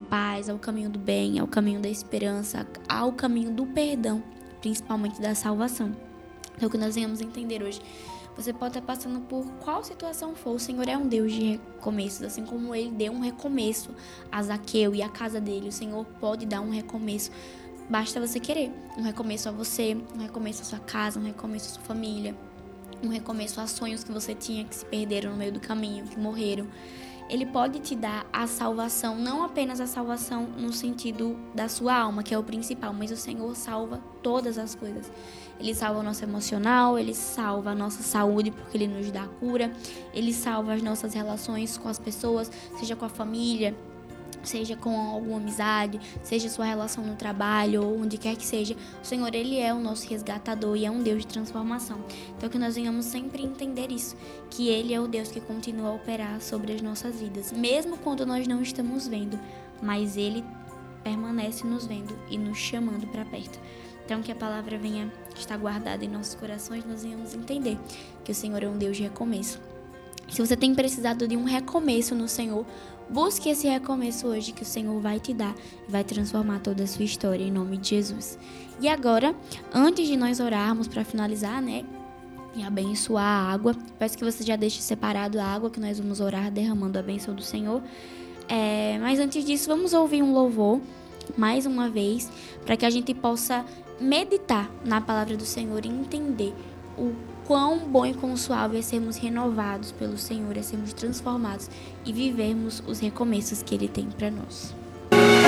paz, ao caminho do bem, ao caminho da esperança, ao caminho do perdão, principalmente da salvação. Então, o que nós venhamos entender hoje, você pode estar passando por qual situação for, o Senhor é um Deus de recomeços, assim como Ele deu um recomeço a Zaqueu e a casa dele, o Senhor pode dar um recomeço, basta você querer, um recomeço a você, um recomeço à sua casa, um recomeço à sua família, um recomeço a sonhos que você tinha que se perderam no meio do caminho, que morreram. Ele pode te dar a salvação, não apenas a salvação no sentido da sua alma, que é o principal, mas o Senhor salva todas as coisas. Ele salva o nosso emocional, Ele salva a nossa saúde, porque Ele nos dá a cura. Ele salva as nossas relações com as pessoas, seja com a família, seja com alguma amizade, seja sua relação no trabalho, ou onde quer que seja. O Senhor, Ele é o nosso resgatador e é um Deus de transformação. Então, que nós venhamos sempre entender isso, que Ele é o Deus que continua a operar sobre as nossas vidas, mesmo quando nós não estamos vendo, mas Ele permanece nos vendo e nos chamando para perto. Então, que a palavra venha estar guardada em nossos corações, nós venhamos entender que o Senhor é um Deus de recomeço. Se você tem precisado de um recomeço no Senhor, busque esse recomeço hoje que o Senhor vai te dar e vai transformar toda a sua história em nome de Jesus. E agora, antes de nós orarmos para finalizar, e abençoar a água, peço que você já deixe separado a água que nós vamos orar derramando a bênção do Senhor. Mas antes disso, vamos ouvir um louvor mais uma vez, para que a gente possa meditar na palavra do Senhor e entender o quão bom e quão suave é sermos renovados pelo Senhor, é sermos transformados e vivermos os recomeços que Ele tem para nós.